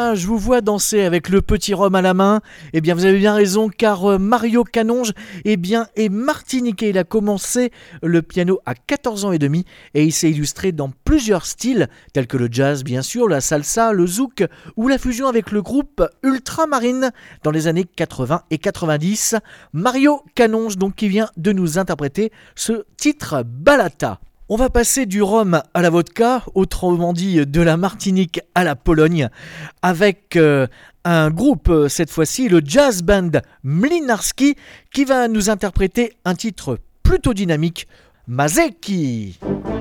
là, je vous vois danser avec le petit rhum à la main. Eh bien, vous avez bien raison, car Mario Canonge est martiniquais. Il a commencé le piano à 14 ans et demi et il s'est illustré dans plusieurs styles, tels que le jazz, bien sûr, la salsa, le zouk ou la fusion avec le groupe Ultramarine dans les années 80 et 90. Mario Canonge, donc, qui vient de nous interpréter ce titre Balata. On va passer du rhum à la vodka, autrement dit de la Martinique à la Pologne, avec un groupe, cette fois-ci, le jazz band Mlinarski, qui va nous interpréter un titre plutôt dynamique, Mazeki.